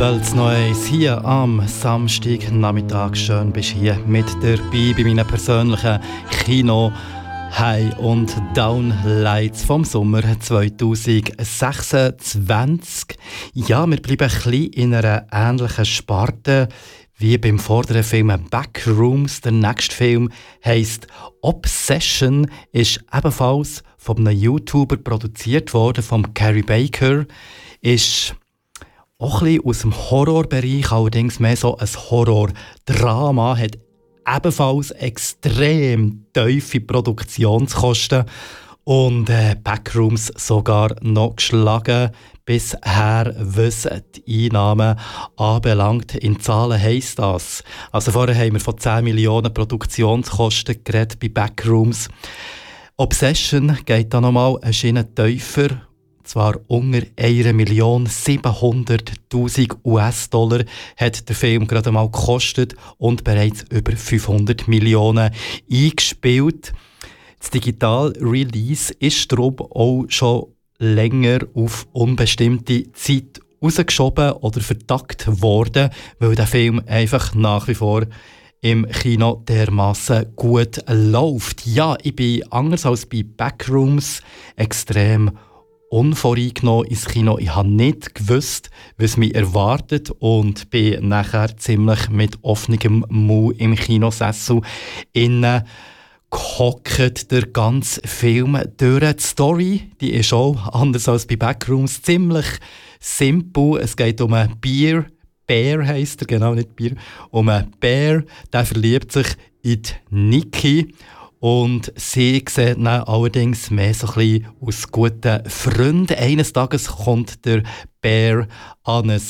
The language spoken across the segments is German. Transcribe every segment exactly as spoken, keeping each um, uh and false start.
Belz Neues hier am Samstagnachmittag. Schön bist du hier mit dabei bei meinen persönlichen Kino High- und Downlights vom Sommer zwanzig sechsundzwanzig. Ja, wir bleiben ein bisschen in einer ähnlichen Sparte wie beim vorderen Film Backrooms. Der nächste Film heisst Obsession, ist ebenfalls von einem YouTuber produziert worden, von Carrie Baker. Ist auch ein bisschen aus dem Horrorbereich, allerdings mehr so ein Horror-Drama, hat ebenfalls extrem tiefe Produktionskosten und äh, Backrooms sogar noch geschlagen bisher, was die Einnahmen anbelangt. In Zahlen heisst das. Also vorher haben wir von zehn Millionen Produktionskosten geredet bei Backrooms. Obsession geht da nochmal eine Schiene tiefer. Zwar unter eine Million siebenhunderttausend U S-Dollar hat der Film gerade mal gekostet und bereits über fünfhundert Millionen eingespielt. Das Digital-Release ist darum auch schon länger auf unbestimmte Zeit rausgeschoben oder vertagt worden, weil der Film einfach nach wie vor im Kino dermassen gut läuft. Ja, ich bin anders als bei Backrooms extrem unvoreingenommen ins Kino. Ich habe nicht gewusst, was mich erwartet und bin nachher ziemlich mit offenem Mund im Kinosessel innen gehockt, der ganze Film durch. Die Story, die ist auch, anders als bei Backrooms, ziemlich simpel. Es geht um einen Bier, Bär heisst er, genau, nicht Bier, um einen Bär, der verliebt sich in die Nikki. Und sie sieht ihn allerdings mehr so ein bisschen aus guten Freunden. Eines Tages kommt der Bär an ein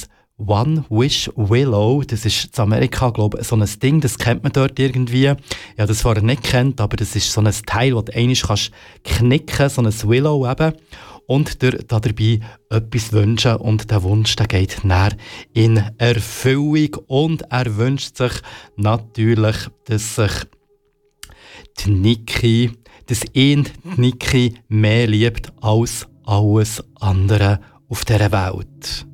One-Wish-Willow. Das ist in Amerika, glaube ich, so ein Ding, das kennt man dort irgendwie. Ich habe das vorher nicht kennt, aber das ist so ein Teil, das du einmal kannst knicken, so ein Willow eben. Und dir dabei etwas wünschen. Und der Wunsch der geht dann in Erfüllung. Und er wünscht sich natürlich, dass sich die Nikki, dass ihn die Nikki mehr liebt als alles andere auf dieser Welt.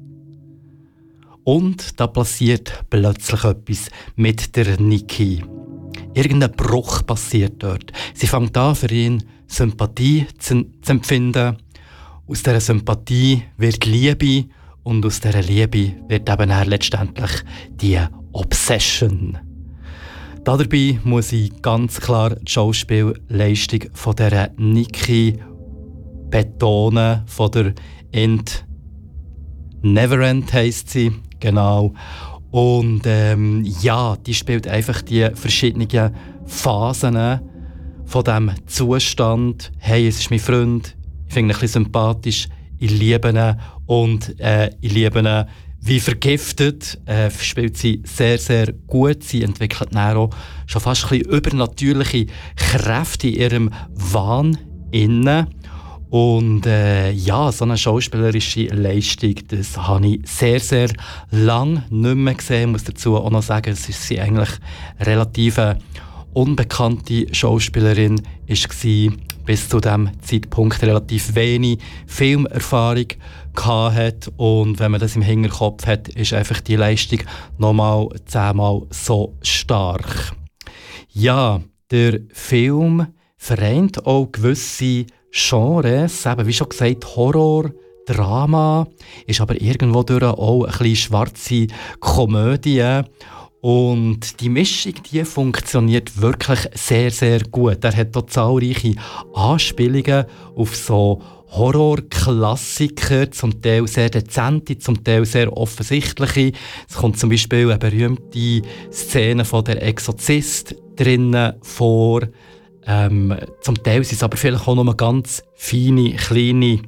Und da passiert plötzlich etwas mit der Nikki. Irgendein Bruch passiert dort. Sie fängt an, für ihn Sympathie zu, zu empfinden. Aus dieser Sympathie wird Liebe und aus dieser Liebe wird eben letztendlich die Obsession. Dabei muss ich ganz klar die Schauspielleistung von dieser Nikki betonen, von der End Neverend heisst sie, genau. Und ähm, ja, die spielt einfach die verschiedenen Phasen von diesem Zustand. Hey, es ist mein Freund, ich finde ihn ein bisschen sympathisch, ich liebe ihn und äh, ich liebe ihn wie vergiftet, äh, spielt sie sehr, sehr gut. Sie entwickelt dann auch schon fast ein bisschen übernatürliche Kräfte in ihrem Wahn innen. Und äh, ja, so eine schauspielerische Leistung, das habe ich sehr, sehr lange nicht mehr gesehen. Ich muss dazu auch noch sagen, es ist sie eigentlich relativ eine unbekannte Schauspielerin war, bis zu diesem Zeitpunkt relativ wenig Filmerfahrung hatte. Und wenn man das im Hinterkopf hat, ist einfach die Leistung nochmal zehnmal so stark. Ja, der Film vereint auch gewisse Genres, eben wie schon gesagt, Horror, Drama, ist aber irgendwo durch auch ein bisschen schwarze Komödie. Und die Mischung, die funktioniert wirklich sehr, sehr gut. Er hat auch zahlreiche Anspielungen auf so Horrorklassiker, zum Teil sehr dezente, zum Teil sehr offensichtliche. Es kommt zum Beispiel eine berühmte Szene von der Exorzist drinnen vor. Ähm, zum Teil sind es aber vielleicht auch noch ganz feine, kleine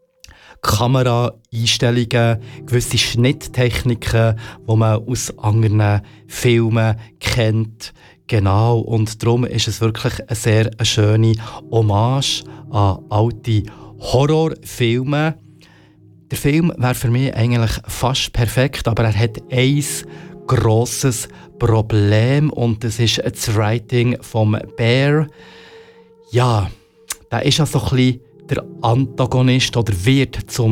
Kameraeinstellungen, gewisse Schnitttechniken, die man aus anderen Filmen kennt. Genau, und darum ist es wirklich eine sehr eine schöne Hommage an alte Horrorfilme. Der Film wäre für mich eigentlich fast perfekt, aber er hat ein grosses Problem und das ist das Writing vom Bear. Ja, der ist ja so ein bisschen der Antagonist oder wird zum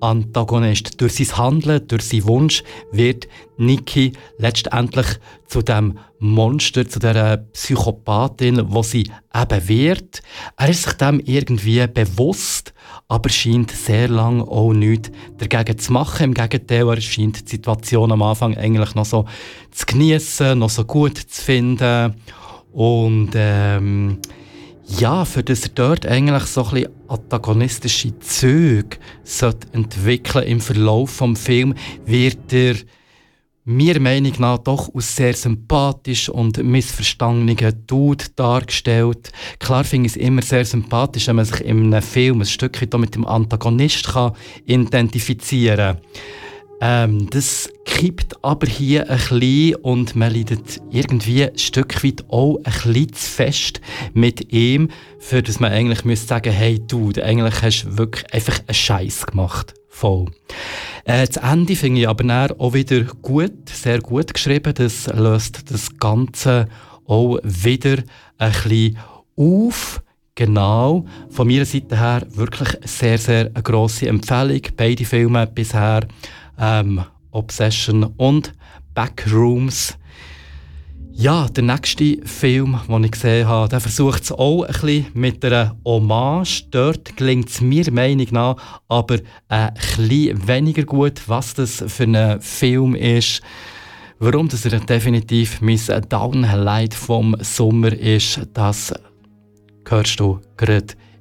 Antagonist. Durch sein Handeln, durch seinen Wunsch wird Nikki letztendlich zu dem Monster, zu dieser Psychopathin, die sie eben wird. Er ist sich dem irgendwie bewusst, aber scheint sehr lange auch nichts dagegen zu machen. Im Gegenteil, er scheint die Situation am Anfang eigentlich noch so zu genießen, noch so gut zu finden. Und ähm, ja, für das er dort eigentlich so ein bisschen antagonistische Züge sollte entwickeln im Verlauf des Films, wird er meiner Meinung nach doch als sehr sympathisch und missverstandener Dude dargestellt. Klar finde ich es immer sehr sympathisch, wenn man sich in einem Film ein Stück weit mit dem Antagonist kann identifizieren kann. Ähm, das kippt aber hier ein bisschen und man leidet irgendwie ein Stück weit auch ein bisschen zu fest mit ihm, für dass man eigentlich müsste sagen, hey Dude, eigentlich hast du wirklich einfach einen Scheiß gemacht. Voll. Äh, das Ende finde ich aber dann auch wieder gut, sehr gut geschrieben. Das löst das Ganze auch wieder ein bisschen auf. Genau, von meiner Seite her wirklich sehr, sehr eine grosse Empfehlung. Beide Filme bisher, ähm, Obsession und Backrooms. Ja, der nächste Film, den ich gesehen habe, der versucht es auch ein bisschen mit einer Hommage. Dort gelingt es mir Meinung nach aber ein bisschen weniger gut, was das für ein Film ist. Warum das er definitiv mein Downlight vom Sommer ist, das hörst du gerade